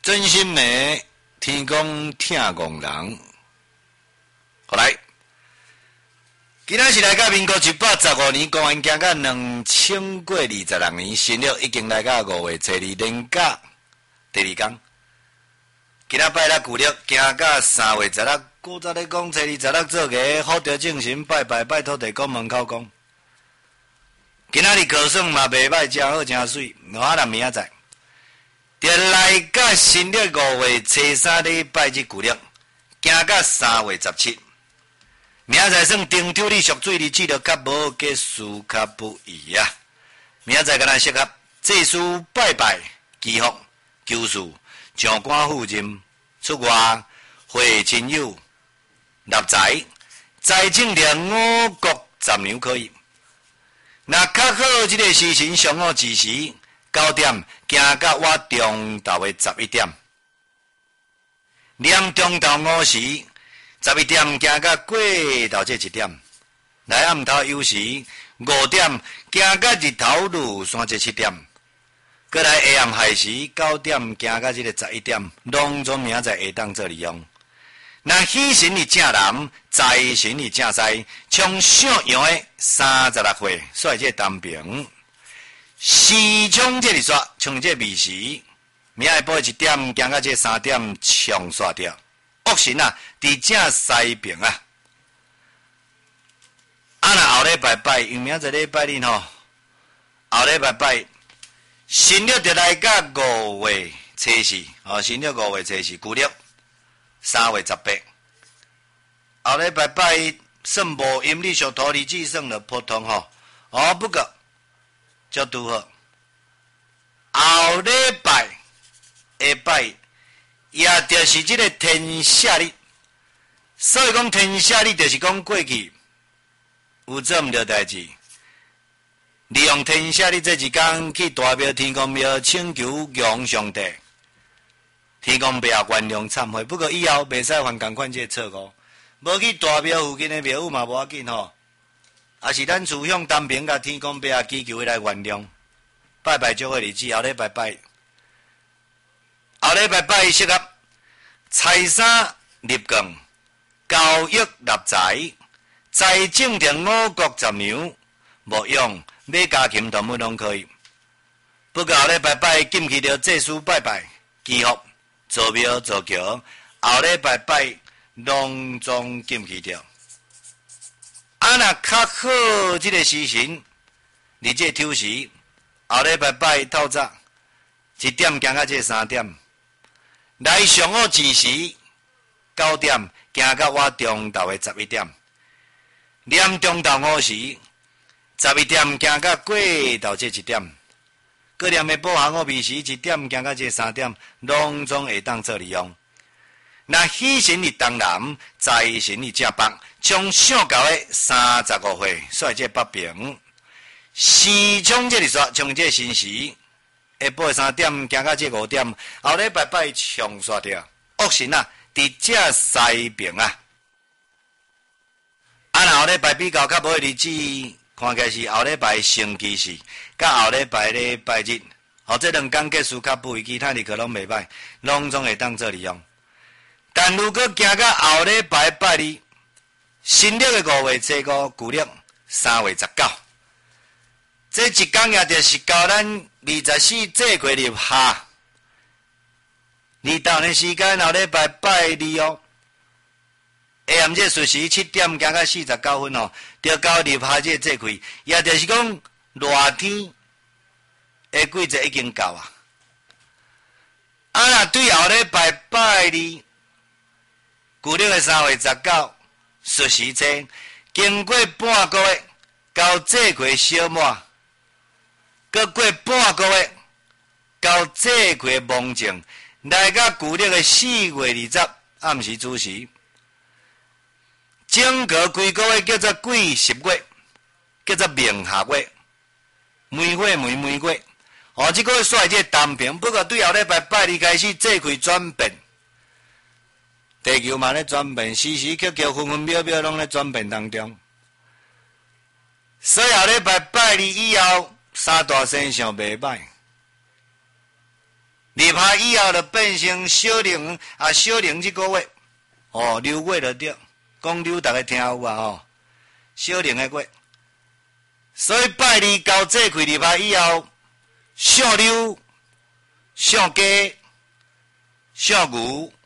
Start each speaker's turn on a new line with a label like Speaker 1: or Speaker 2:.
Speaker 1: 真心美，天公疼憨人。好来，今仔是来到民国115年，公元行到2026年，新历已经来到5月初2连假第2天。今仔拜六旧历行到3月16，古早咧讲初2 16做个福德正神拜拜拜土地公门口讲。今仔日高算嘛袂歹，真好真水，我人明仔载。就来到新历5月初3礼拜日旧历，行到3月17。明仔载算丁酉日属水日子，就较无结束，较不易啊。明仔载敢若适合祭祀拜拜、祈福、求事、上官赴任、出外、会亲友、立财、财政的五谷杂粮可以。那较好这个时辰上午子时9点，行到我中昼的11点。念中昼午时11点，行到过昼这1点。来暗头酉时5点，行到日头入山这7点。过来下暗亥时9点，行到这个11点。拢总明仔载下当做利用。那喜神的正南，财神的正西，从上阳的36岁，率这当兵。时冲这里煞，从这未时，明仔晡1点，行到这3点，冲煞掉。恶神啊，伫正西边啊。啊，那后礼拜拜，因明仔礼拜日吼，后礼拜拜，新历就来到5月初4，新历5月初4，旧历3月18。后礼拜拜算无阴历属土日子算了普通吼，不过足拄好。后礼拜下拜也就是这个天赦日，所以讲天赦日就是讲过去有做毋着代志，利用天赦日这一天去大庙天公庙请求阳上帝，天公庙原谅忏悔。不过以后袂使犯同款这错误，无去大庙附近的庙宇嘛无要紧吼，也是咱自向单平甲天公庙祈求来原谅。拜拜足个日子，后礼拜拜，后礼拜拜适合财衫入贡、交易立财、财政定五谷杂粮、牧羊、买家禽动物拢可以。不过后礼拜拜禁去着祭祀拜拜、祈福、造庙造桥，后礼拜拜拢总禁去着。啊，若较好这个时辰，你这抽时。后礼拜拜透早1点行到这3点，来上午子时9点行到我中昼的11点，念中昼午时11点行到过昼这1点，过念的报行午暝时1点行到这3点，拢总会当做利用。那喜神的东南，财神的正北，从上到的35岁，率这北平。时冲这里说，从这辰时下晡3点行到这5点，后礼拜拜冲煞掉。恶神啊，伫这西边啊。啊，后礼拜比较较无日子，看起来是后礼拜星期四，甲后礼拜礼拜日，这2天结束较不易，其他日课拢袂歹，拢总会当做利用。但如果行到后礼拜拜日，新历的5月初5，旧历3月19。这一天也就是到咱24这月入夏，日头的时间后礼拜拜日哦。下暗这戌时7点行到49分哦，就到入夏这节气，也就是讲热天的季节已经到啊。啊，若对后礼拜拜日，旧历的3月19，戌时节，经过半个月到这月小满。过半个月，到这月蒙正，来到旧历的4月20暗时子时，整个规个月叫做癸10月，叫做明夏月，梅月。这个月煞这单平，不过对后礼拜拜日开始这开转变，地球嘛咧转变，时时刻刻分分秒秒拢咧转变当中，所以后礼拜拜日以后。3大星象袂歹，入趴以后就变成小零啊，小零这个月，哦，溜月就对，讲溜大家听有啊哦，小零的月，所以拜二交这开日趴以后，上溜、上鸡、上牛、